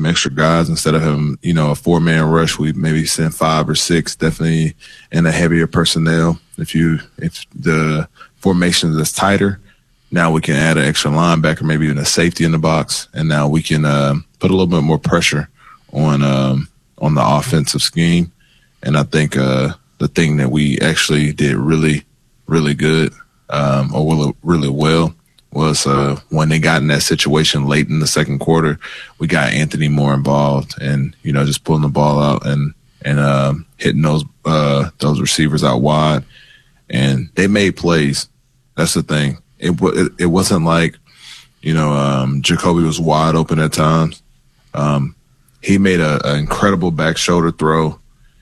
some extra guys instead of having, a 4-man rush. We maybe send 5 or 6, definitely in a heavier personnel. If the formation is tighter, now we can add an extra linebacker, maybe even a safety in the box, and now we can put a little bit more pressure on the offensive scheme. And I think the thing that we actually did really, really good or really well was when they got in that situation late in the second quarter, we got Anthony more involved and, just pulling the ball out and hitting those receivers out wide. And they made plays. That's the thing. It wasn't like, Jacoby was wide open at times. He made an incredible back shoulder throw.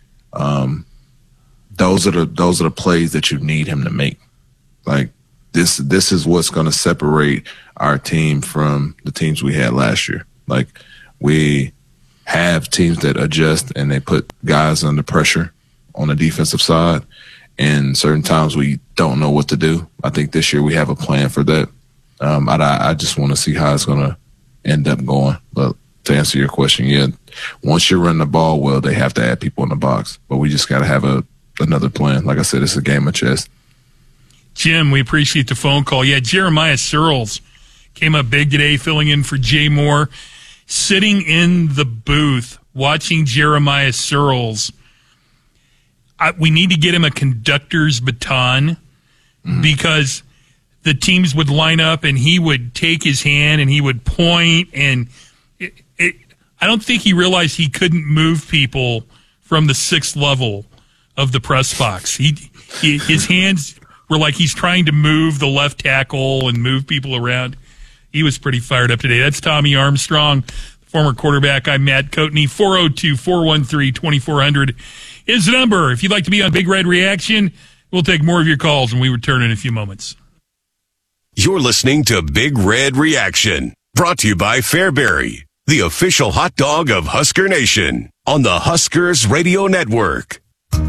Those are the plays that you need him to make. Like this is what's going to separate our team from the teams we had last year. Like we have teams that adjust and they put guys under pressure on the defensive side. And certain times we don't know what to do. I think this year we have a plan for that. I just want to see how it's going to end up going. But to answer your question, yeah, once you run the ball well, they have to add people in the box. But we just got to have another plan. Like I said, it's a game of chess. Jim, we appreciate the phone call. Yeah, Jeremiah Searles came up big today, filling in for Jay Moore. Sitting in the booth, watching Jeremiah Searles, we need to get him a conductor's baton because the teams would line up and he would take his hand and he would point. And I don't think he realized he couldn't move people from the 6th level of the press box. His hands were like he's trying to move the left tackle and move people around. He was pretty fired up today. That's Tommy Armstrong, former quarterback. I'm Matt Coatney. 402-413-2400 is the number. If you'd like to be on Big Red Reaction, we'll take more of your calls when we return in a few moments. You're listening to Big Red Reaction, brought to you by Fairbury, the official hot dog of Husker Nation, on the Huskers Radio Network.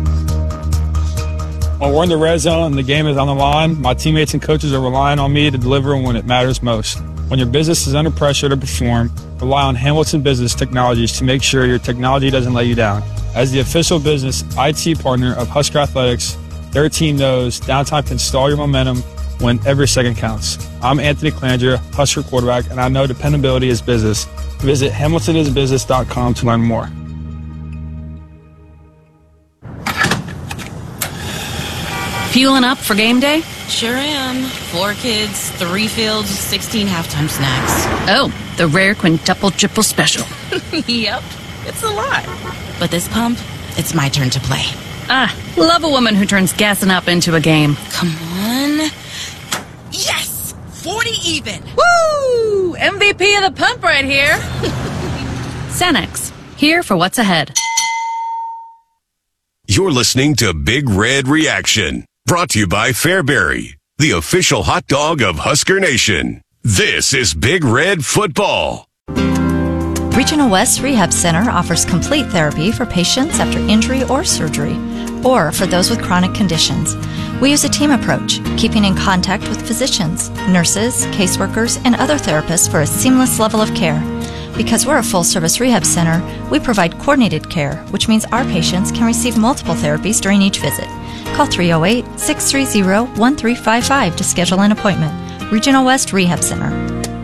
When we're in the red zone and the game is on the line, my teammates and coaches are relying on me to deliver when it matters most. When your business is under pressure to perform, rely on Hamilton Business Technologies to make sure your technology doesn't let you down. As the official business IT partner of Husker Athletics, their team knows downtime can stall your momentum when every second counts. I'm Anthony Clandra, Husker quarterback, and I know dependability is business. Visit hamiltonisbusiness.com to learn more. Fueling up for game day? Sure am. 4 kids, 3 fields, 16 halftime snacks. Oh, the rare quintuple triple special. Yep, it's a lot. But this pump, it's my turn to play. Love a woman who turns gassing up into a game. Come on. Yes! 40 even. Woo! MVP of the pump right here. Cenex, here for what's ahead. You're listening to Big Red Reaction, brought to you by Fairbury, the official hot dog of Husker Nation. This is Big Red Football. Regional West Rehab Center offers complete therapy for patients after injury or surgery, or for those with chronic conditions. We use a team approach, keeping in contact with physicians, nurses, caseworkers, and other therapists for a seamless level of care. Because we're a full-service rehab center, we provide coordinated care, which means our patients can receive multiple therapies during each visit. Call 308-630-1355 to schedule an appointment. Regional West Rehab Center.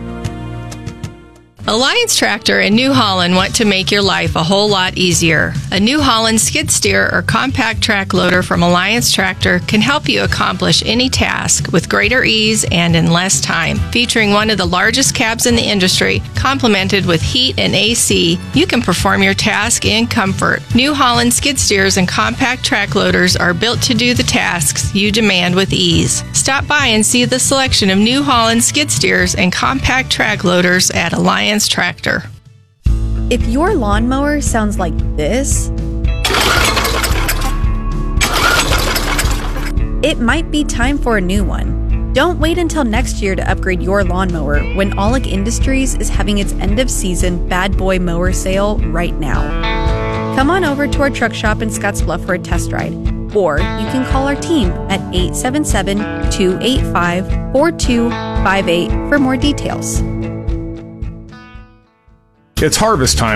Alliance Tractor in New Holland want to make your life a whole lot easier. A New Holland skid steer or compact track loader from Alliance Tractor can help you accomplish any task with greater ease and in less time. Featuring one of the largest cabs in the industry, complemented with heat and AC, you can perform your task in comfort. New Holland skid steers and compact track loaders are built to do the tasks you demand with ease. Stop by and see the selection of New Holland skid steers and compact track loaders at Alliance Tractor. If your lawnmower sounds like this, it might be time for a new one. Don't wait until next year to upgrade your lawnmower when Aulick Industries is having its end-of-season Bad Boy Mower sale right now. Come on over to our truck shop in Scottsbluff for a test ride, or you can call our team at 877-285-4258 for more details. It's harvest time